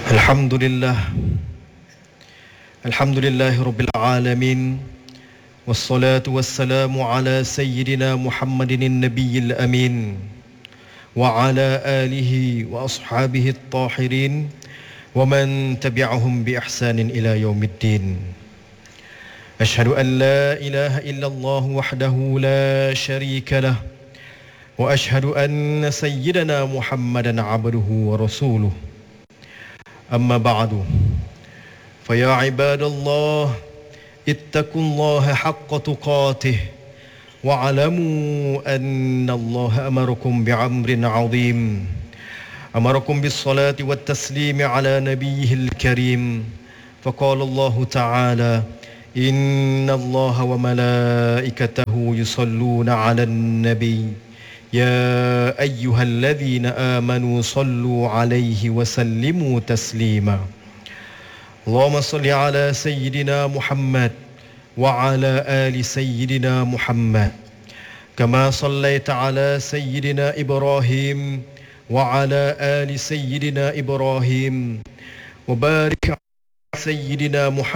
الحمد لله رب العالمين، والصلاة والسلام على سيدنا محمد النبي الأمين وعلى آله وأصحابه الطاهرين ومن تبعهم بإحسان إلى يوم الدين. أشهد أن لا إله إلا الله وحده لا شريك له، وأشهد أن سيدنا محمدا عبده ورسوله. أما بعد، فيا عباد الله، اتقوا الله حق تقاته، واعلموا أن الله أمركم بأمر عظيم، أمركم بالصلاة والتسليم على نبيه الكريم، فقال الله تعالى: إن الله وملائكته يصلون على النبي يا أيها الذين آمنوا صلوا عليه وسلموا تسليما. اللهم صل على سيدنا محمد وعلى آل سيدنا محمد، كما صليت على سيدنا إبراهيم وعلى آل سيدنا إبراهيم، وبارك على سيدنا محمد